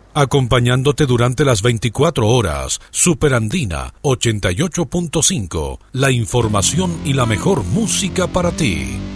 Acompañándote durante las 24 horas, Superandina 88.5, la información y la mejor música para ti.